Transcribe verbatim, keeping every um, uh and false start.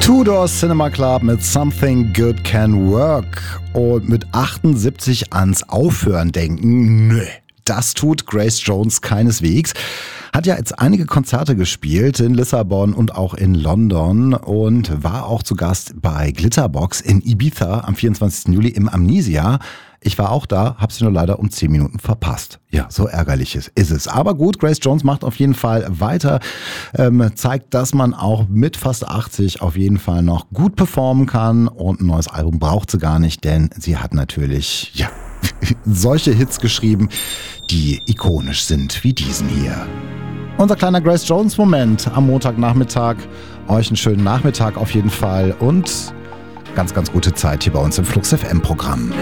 Tudor Cinema Club mit Something Good Can Work und mit achtundsiebzig ans Aufhören denken, nö. Das tut Grace Jones keineswegs. Hat ja jetzt einige Konzerte gespielt in Lissabon und auch in London und war auch zu Gast bei Glitterbox in Ibiza am vierundzwanzigsten Juli im Amnesia. Ich war auch da, hab sie nur leider um zehn Minuten verpasst. Ja, so ärgerlich ist es. Aber gut, Grace Jones macht auf jeden Fall weiter, ähm, zeigt, dass man auch mit fast achtzig auf jeden Fall noch gut performen kann und ein neues Album braucht sie gar nicht, denn sie hat natürlich, ja, solche Hits geschrieben, die ikonisch sind wie diesen hier. Unser kleiner Grace Jones Moment am Montagnachmittag. Euch einen schönen Nachmittag auf jeden Fall und ganz, ganz gute Zeit hier bei uns im Flux F M Programm.